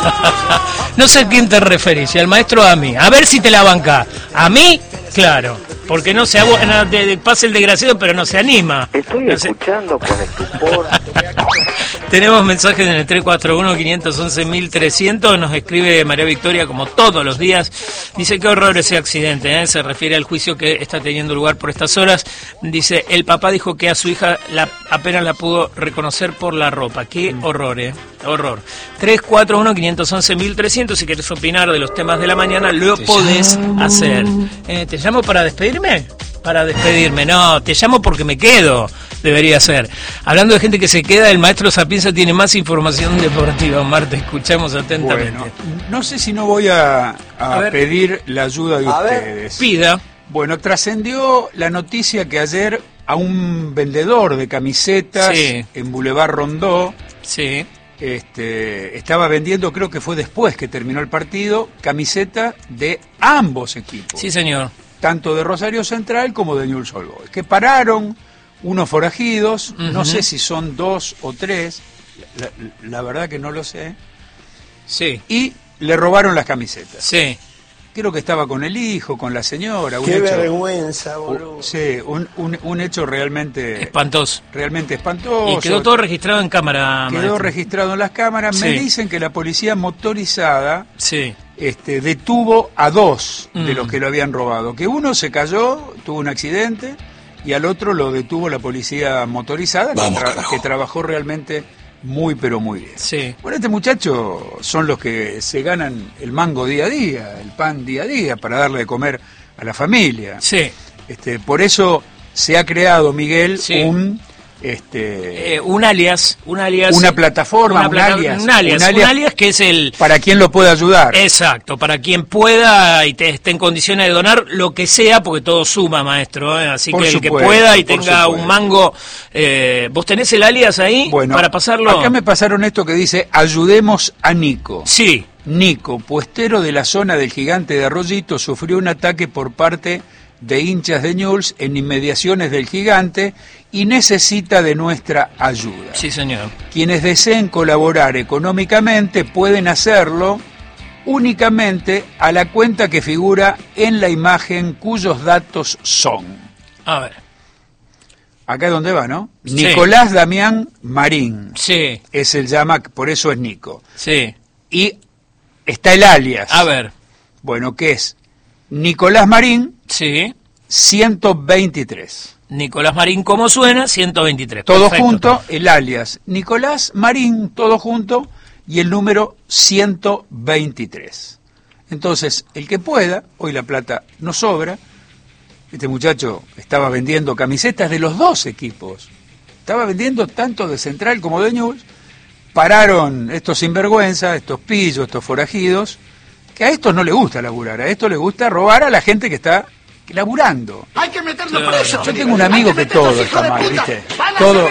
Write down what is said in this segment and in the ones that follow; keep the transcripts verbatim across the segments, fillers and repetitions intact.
No sé a quién te referís, si al maestro o a mí. A ver si te la banca. ¿A mí? Claro. Porque no se abona, de, de, pasa el desgraciado, pero no se anima. Estoy no se... escuchando con estupor. Tenemos mensajes en el tres cuatro uno, cinco uno uno, mil trescientos. Nos escribe María Victoria como todos los días. Dice: qué horror ese accidente, ¿eh? Se refiere al juicio que está teniendo lugar por estas horas. Dice: el papá dijo que a su hija la, apenas la pudo reconocer por la ropa. Qué horror, ¿eh? Horror. tres cuatro uno, cinco uno uno, mil trescientos. Si querés opinar de los temas de la mañana, lo te podés llamo. hacer. Eh, ¿Te llamo para despedirme? Para despedirme, no, te llamo porque me quedo, debería ser. Hablando de gente que se queda, el maestro Sapienza tiene más información deportiva. Omar, te escuchamos atentamente. Bueno, no sé si no voy a, a, a pedir la ayuda de a ustedes. Ver, pida. Bueno, trascendió la noticia que ayer a un vendedor de camisetas sí. en Boulevard Rondó sí. este, estaba vendiendo, creo que fue después que terminó el partido, camiseta de ambos equipos. Sí, señor. Tanto de Rosario Central como de Newell's Old Boys, que pararon unos forajidos, uh-huh. no sé si son dos o tres, la, la verdad que no lo sé, sí. y le robaron las camisetas. Sí. Creo que estaba con el hijo, con la señora. Un Qué hecho, vergüenza, boludo. Sí, un, un, un hecho realmente... Espantoso. Realmente espantoso. Y quedó todo registrado en cámara. Quedó maestro. registrado en las cámaras. Sí. Me dicen que la policía motorizada... Sí. Este, detuvo a dos mm. de los que lo habían robado, que uno se cayó, tuvo un accidente, y al otro lo detuvo la policía motorizada, Vamos, que, tra que trabajó realmente muy pero muy bien. Sí. Bueno, este muchacho son los que se ganan el mango día a día, el pan día a día, para darle de comer a la familia. Sí. Este, por eso se ha creado, Miguel, sí. un... Este, eh, un alias, un alias, una plataforma, una plata, un, alias, un, alias, un alias, un alias que es el para quien lo pueda ayudar. Exacto, para quien pueda y te, esté en condiciones de donar lo que sea, porque todo suma, maestro, ¿eh? Así por que supuesto, el que pueda y tenga supuesto. un mango, eh, ¿vos tenés el alias ahí bueno, para pasarlo? Acá me pasaron esto que dice: ayudemos a Nico. Sí. Nico, puestero de la zona del Gigante de Arroyito, sufrió un ataque por parte de hinchas de Newell's en inmediaciones del Gigante y necesita de nuestra ayuda. Sí, señor. Quienes deseen colaborar económicamente pueden hacerlo únicamente a la cuenta que figura en la imagen, cuyos datos son. A ver. Acá es donde va, ¿no? Sí. Nicolás Damián Marín. Sí. Es el llama, por eso es Nico. Sí. Y está el alias. A ver. Bueno, ¿qué es? Nicolás Marín. Sí. ciento veintitrés. Nicolás Marín, ¿cómo suena? ciento veintitrés. Todo Perfecto. junto, el alias Nicolás Marín, todo junto, y el número ciento veintitrés. Entonces, el que pueda, hoy la plata no sobra, este muchacho estaba vendiendo camisetas de los dos equipos, estaba vendiendo tanto de Central como de Newell's, pararon estos sinvergüenzas, estos pillos, estos forajidos, que a estos no les gusta laburar, a estos les gusta robar a la gente que está laburando. Hay que meterlo claro. preso. Yo tengo un amigo que todo está mal, ¿viste? Todo.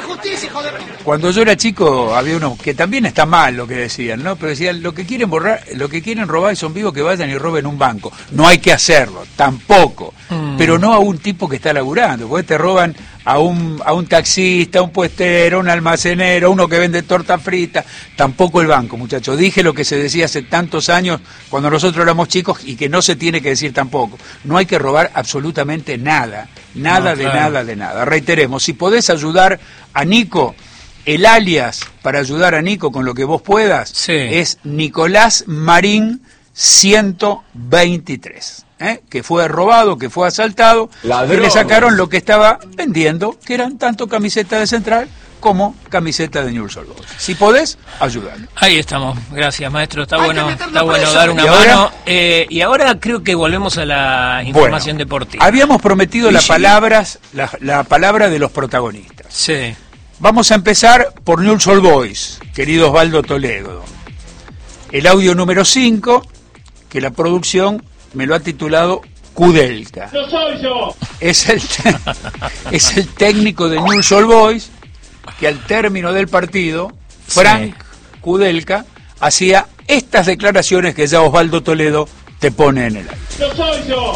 Cuando yo era chico había uno que también está mal lo que decían, ¿no? Pero decían, lo que quieren borrar, lo que quieren robar son vivos, que vayan y roben un banco. No hay que hacerlo, tampoco. Mm. Pero no a un tipo que está laburando, porque te roban a un a un taxista, a un puestero, a un almacenero, a uno que vende torta frita, tampoco el banco, muchachos. Dije lo que se decía hace tantos años cuando nosotros éramos chicos y que no se tiene que decir tampoco. No hay que robar absolutamente nada, nada no, de claro. nada de nada. Reiteremos, si podés ayudar a Nico, el alias para ayudar a Nico con lo que vos puedas sí. es Nicolás Marín ciento veintitrés. ¿Eh? Que fue robado, que fue asaltado, Ladrón. y le sacaron lo que estaba vendiendo, que eran tanto camisetas de Central como camiseta de Newell's Old Boys. Si podés, ayudar. Ahí estamos, gracias maestro, está Hay bueno, está bueno dar una ¿Y mano. Ahora? Eh, y ahora creo que volvemos a la información bueno, deportiva. Habíamos prometido las palabras, la, la palabra de los protagonistas. Sí. Vamos a empezar por Newell's Old Boys, querido Osvaldo Toledo. El audio número cinco, que la producción me lo ha titulado Kudelka. ¡No soy yo! Es el, es el técnico de Newell's Old Boys que al término del partido, Frank sí. Kudelka, hacía estas declaraciones que ya Osvaldo Toledo te pone en el aire. ¡No soy yo!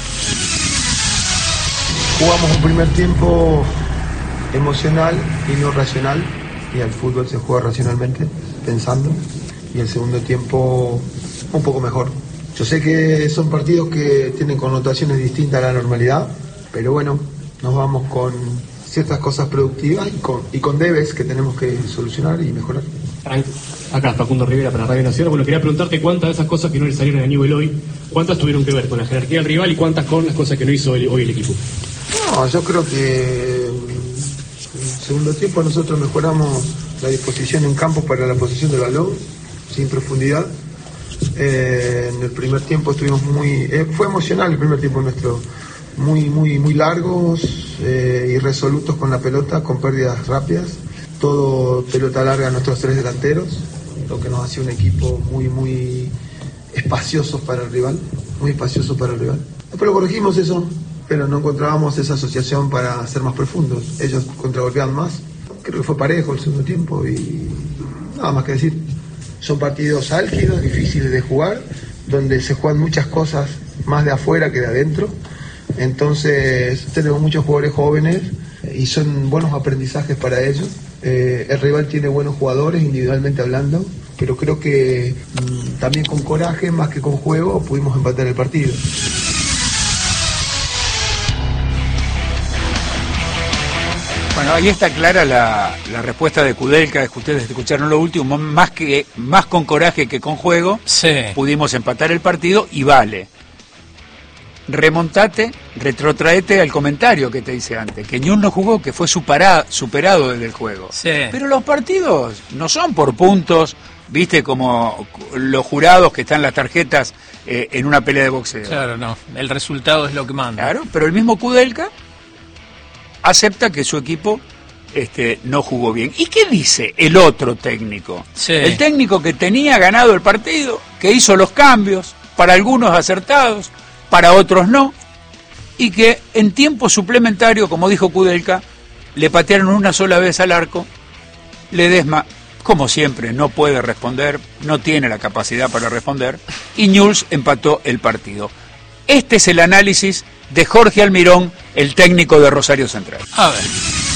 Jugamos un primer tiempo emocional y no racional, y al fútbol se juega racionalmente, pensando. y el segundo tiempo un poco mejor. Yo sé que son partidos que tienen connotaciones distintas a la normalidad, pero bueno, nos vamos con ciertas cosas productivas y con, y con debes que tenemos que solucionar y mejorar. Acá, Facundo Rivera para Radio Nacional. Bueno, quería preguntarte cuántas de esas cosas que no le salieron a nivel hoy, cuántas tuvieron que ver con la jerarquía del rival y cuántas con las cosas que no hizo hoy, hoy el equipo. No, yo creo que en el segundo tiempo nosotros mejoramos la disposición en campo para la posesión del balón, sin profundidad. Eh, en el primer tiempo estuvimos muy... Eh, fue emocional el primer tiempo nuestro, muy, muy, muy largos, eh, irresolutos con la pelota, con pérdidas rápidas. Todo pelota larga a nuestros tres delanteros, lo que nos hacía un equipo muy, muy espacioso para el rival, muy espacioso para el rival. Después lo corregimos eso, pero no encontrábamos esa asociación para ser más profundos. Ellos contragolpeaban más, creo que fue parejo el segundo tiempo y nada más que decir. Son partidos álgidos, difíciles de jugar, donde se juegan muchas cosas más de afuera que de adentro. Entonces tenemos muchos jugadores jóvenes y son buenos aprendizajes para ellos. Eh, el rival tiene buenos jugadores individualmente hablando, pero creo que mmm, también con coraje, más que con juego, pudimos empatar el partido. Bueno, ahí está clara la, la respuesta de Kudelka, que ustedes escucharon lo último, más que más con coraje que con juego, sí. Pudimos empatar el partido y vale. Remontate, retrotraete al comentario que te hice antes, que Ñul no jugó, que fue superado, superado desde el juego. Sí. Pero los partidos no son por puntos, viste, como los jurados que están en las tarjetas eh, en una pelea de boxeo. Claro, no, el resultado es lo que manda. Claro, pero el mismo Kudelka acepta que su equipo este, no jugó bien. ¿Y qué dice el otro técnico? Sí. El técnico que tenía ganado el partido, que hizo los cambios, para algunos acertados, para otros no, y que en tiempo suplementario, como dijo Kudelka, le patearon una sola vez al arco. Ledesma, como siempre, no puede responder, no tiene la capacidad para responder, y Newell's empató el partido. Este es el análisis de Jorge Almirón, el técnico de Rosario Central. A ver.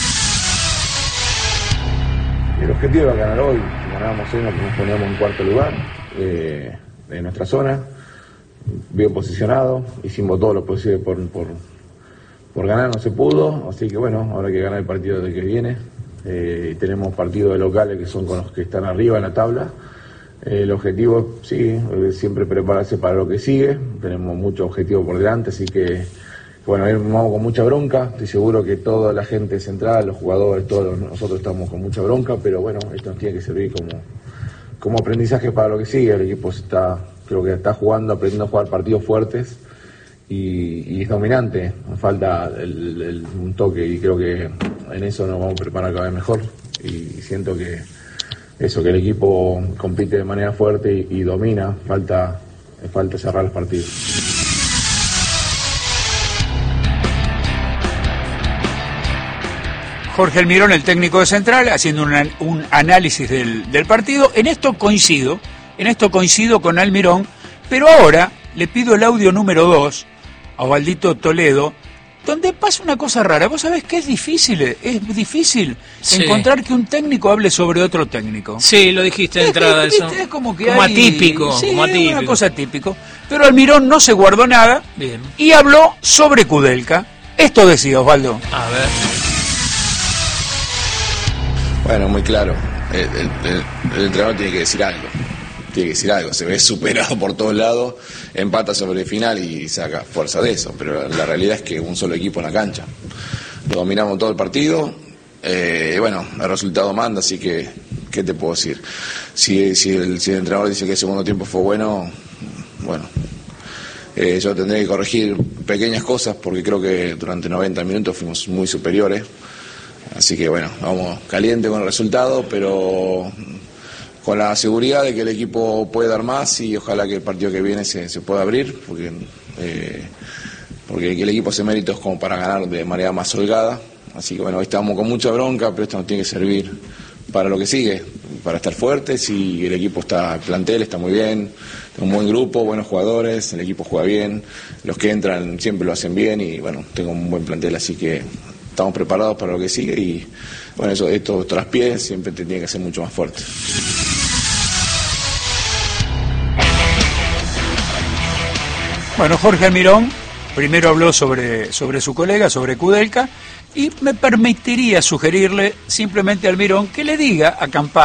El objetivo era ganar hoy. Si ganábamos hoy nos poníamos en cuarto lugar eh, de nuestra zona, bien posicionado, hicimos todo lo posible por, por, por ganar, no se pudo, así que bueno, ahora hay que ganar el partido del que viene. Eh, tenemos partidos de locales que son con los que están arriba en la tabla. Eh, el objetivo, sí, es siempre prepararse para lo que sigue. Tenemos muchos objetivos por delante, así que bueno, vamos con mucha bronca. Estoy seguro que toda la gente central, los jugadores, todos nosotros estamos con mucha bronca, pero bueno, esto nos tiene que servir como, como aprendizaje para lo que sigue. El equipo está, creo que está jugando, aprendiendo a jugar partidos fuertes y, y es dominante. Nos falta el, el, un toque y creo que en eso nos vamos a preparar cada vez mejor. Y siento que eso, que el equipo compite de manera fuerte y, y domina, falta, falta cerrar los partidos. Jorge Almirón, el técnico de Central, haciendo una, un análisis del, del partido. En esto coincido, en esto coincido con Almirón, pero ahora le pido el audio número dos a Osvaldito Toledo, donde pasa una cosa rara. Vos sabés que es difícil, es difícil sí. encontrar que un técnico hable sobre otro técnico. Sí, lo dijiste de entrada. Es, eso. Es como que como hay, atípico, sí, como atípico. Es una cosa típico. Pero Almirón no se guardó nada. Bien. Y habló sobre Kudelka. Esto decía Osvaldo. A ver. Bueno, muy claro. El, el, el, el entrenador tiene que decir algo. Tiene que decir algo. Se ve superado por todos lados, empata sobre el final y saca fuerza de eso. Pero la realidad es que un solo equipo en la cancha. Lo dominamos todo el partido. Eh, bueno, el resultado manda, así que, ¿qué te puedo decir? Si, si, el, si el entrenador dice que el segundo tiempo fue bueno, bueno. Eh, yo tendré que corregir pequeñas cosas porque creo que durante noventa minutos fuimos muy superiores. Así que bueno, vamos caliente con el resultado, pero con la seguridad de que el equipo puede dar más y ojalá que el partido que viene se, se pueda abrir, porque, eh, porque el equipo hace méritos como para ganar de manera más holgada. Así que bueno, hoy estamos con mucha bronca, pero esto nos tiene que servir para lo que sigue, para estar fuertes y el equipo está, el plantel está muy bien, un buen grupo, buenos jugadores, el equipo juega bien, los que entran siempre lo hacen bien y bueno, tengo un buen plantel, así que estamos preparados para lo que sigue y bueno, eso, estos traspiés siempre te tiene que hacer mucho más fuerte. Bueno, Jorge Almirón primero habló sobre, sobre su colega, sobre Kudelka, y me permitiría sugerirle simplemente a Almirón que le diga a Campana